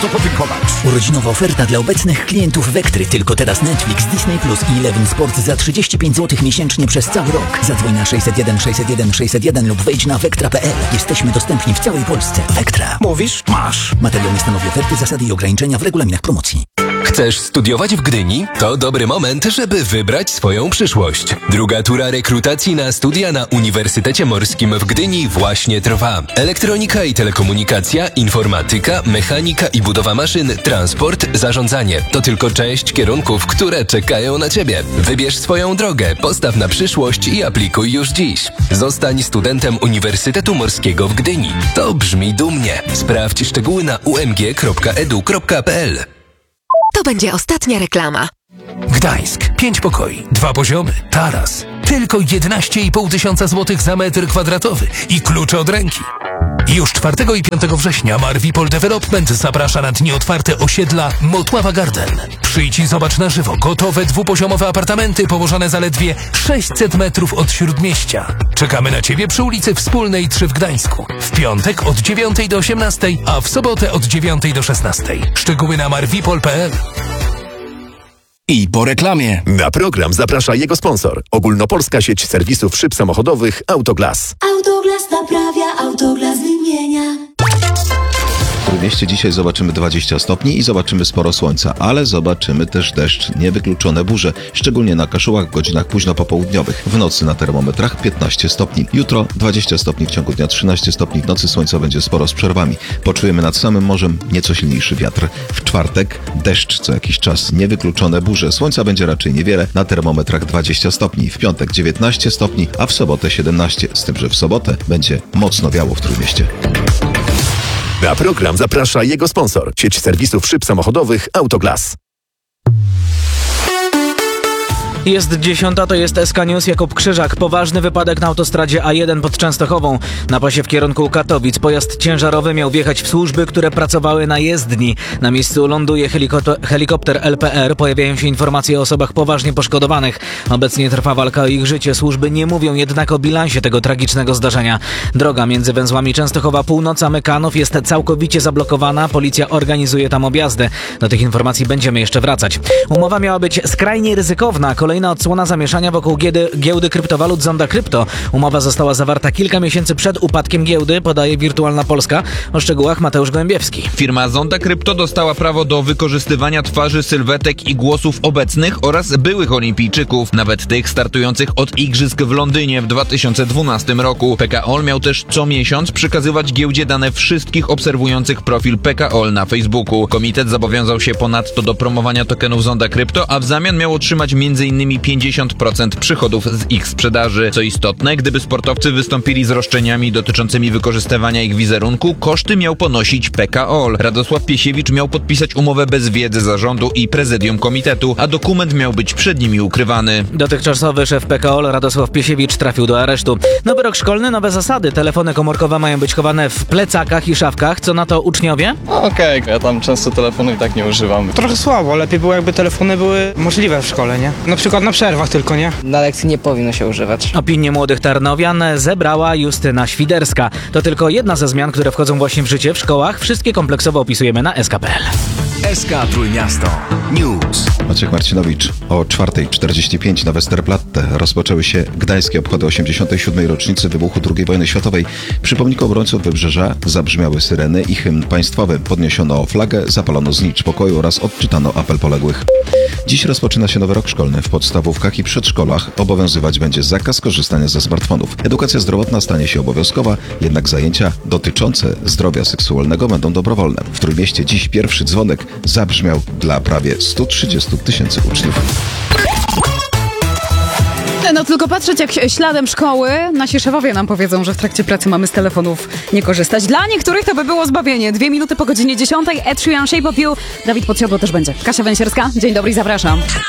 Co podziękować? Urodzinowa oferta dla obecnych klientów Vektry. Tylko teraz Netflix, Disney Plus i Eleven Sport za 35 zł miesięcznie przez cały rok. Zadzwoń na 601 601 601 lub wejdź na vektra.pl. Jesteśmy dostępni w całej Polsce. Vektra. Mówisz? Masz. Materiał nie stanowi oferty, zasady i ograniczenia w regulaminach promocji. Chcesz studiować w Gdyni? To dobry moment, żeby wybrać swoją przyszłość. Druga tura rekrutacji na studia na Uniwersytecie Morskim w Gdyni właśnie trwa. Elektronika i telekomunikacja, informatyka, mechanika i budowa maszyn, transport, zarządzanie. To tylko część kierunków, które czekają na Ciebie. Wybierz swoją drogę, postaw na przyszłość i aplikuj już dziś. Zostań studentem Uniwersytetu Morskiego w Gdyni. To brzmi dumnie. Sprawdź szczegóły na umg.edu.pl. To będzie ostatnia reklama. Gdańsk. 5 pokoi, 2 poziomy, taras. Tylko 11,5 tysiąca złotych za metr kwadratowy i klucze od ręki. Już 4 i 5 września Marwipol Development zaprasza na dni otwarte osiedla Motława Garden. Przyjdź i zobacz na żywo gotowe dwupoziomowe apartamenty położone zaledwie 600 metrów od śródmieścia. Czekamy na Ciebie przy ulicy Wspólnej 3 w Gdańsku. W piątek od 9 do 18, a w sobotę od 9 do 16. Szczegóły na marwipol.pl. I po reklamie. Na program zaprasza jego sponsor. Ogólnopolska sieć serwisów szyb samochodowych Autoglas. Autoglas naprawia, Autoglas wymienia. W Trójmieście dzisiaj zobaczymy 20 stopni i zobaczymy sporo słońca, ale zobaczymy też deszcz, niewykluczone burze, szczególnie na Kaszułach w godzinach późno popołudniowych. W nocy na termometrach 15 stopni. Jutro 20 stopni w ciągu dnia, 13 stopni w nocy, słońca będzie sporo z przerwami. Poczujemy nad samym morzem nieco silniejszy wiatr. W czwartek deszcz co jakiś czas, niewykluczone burze, słońca będzie raczej niewiele, na termometrach 20 stopni. W piątek 19 stopni, a w sobotę 17, z tym, że w sobotę będzie mocno wiało w Trójmieście. Na program zaprasza jego sponsor. Sieć serwisów szyb samochodowych Autoglas. Jest 10, to jest SK News. Jakub Krzyżak. Poważny wypadek na autostradzie A1 pod Częstochową. Na pasie w kierunku Katowic pojazd ciężarowy miał wjechać w służby, które pracowały na jezdni. Na miejscu ląduje helikopter LPR. Pojawiają się informacje o osobach poważnie poszkodowanych. Obecnie trwa walka o ich życie. Służby nie mówią jednak o bilansie tego tragicznego zdarzenia. Droga między węzłami Częstochowa Północ a Mykanów jest całkowicie zablokowana. Policja organizuje tam objazdy. Do tych informacji będziemy jeszcze wracać. Umowa miała być skrajnie ryzykowna. Kolejna odsłona zamieszania wokół giełdy kryptowalut Zonda Krypto. Umowa została zawarta kilka miesięcy przed upadkiem giełdy, podaje Wirtualna Polska. O szczegółach Mateusz Gołębiewski. Firma Zonda Krypto dostała prawo do wykorzystywania twarzy, sylwetek i głosów obecnych oraz byłych olimpijczyków, nawet tych startujących od Igrzysk w Londynie w 2012 roku. PKOL miał też co miesiąc przekazywać giełdzie dane wszystkich obserwujących profil PKOL na Facebooku. Komitet zobowiązał się ponadto do promowania tokenów Zonda Krypto, a w zamian miał otrzymać m.in. 50% przychodów z ich sprzedaży. Co istotne, gdyby sportowcy wystąpili z roszczeniami dotyczącymi wykorzystywania ich wizerunku, koszty miał ponosić PKOL. Radosław Piesiewicz miał podpisać umowę bez wiedzy zarządu i prezydium komitetu, a dokument miał być przed nimi ukrywany. Dotychczasowy szef PKOL Radosław Piesiewicz trafił do aresztu. Nowy rok szkolny, nowe zasady. Telefony komórkowe mają być chowane w plecakach i szafkach. Co na to uczniowie? Okej, ja tam często telefonu i tak nie używam. Trochę słabo, lepiej było jakby telefony były możliwe w szkole, nie? Na przykład na przerwach tylko, nie? Na lekcji nie powinno się używać. Opinię młodych tarnowian zebrała Justyna Świderska. To tylko jedna ze zmian, które wchodzą właśnie w życie w szkołach. Wszystkie kompleksowo opisujemy na sk.pl. SK Trójmiasto News. Maciek Marcinowicz. O 4:45 na Westerplatte rozpoczęły się gdańskie obchody 87. rocznicy wybuchu II wojny światowej. Przy pomniku obrońców Wybrzeża zabrzmiały syreny i hymn państwowy. Podniesiono flagę, zapalono znicz pokoju oraz odczytano apel poległych. Dziś rozpoczyna się nowy rok szkolny. W podstawówkach i przedszkolach obowiązywać będzie zakaz korzystania ze smartfonów. Edukacja zdrowotna stanie się obowiązkowa, jednak zajęcia dotyczące zdrowia seksualnego będą dobrowolne. W Trójmieście dziś pierwszy dzwonek zabrzmiał dla prawie 130 tysięcy uczniów. No tylko patrzeć jak śladem szkoły, nasi szefowie nam powiedzą, że w trakcie pracy mamy z telefonów nie korzystać. Dla niektórych to by było zbawienie. 2 minuty po godzinie 10. Ed Sheeran, Shape of You. Dawid Podsiadło też będzie. Kasia Węsierska, dzień dobry i zapraszam.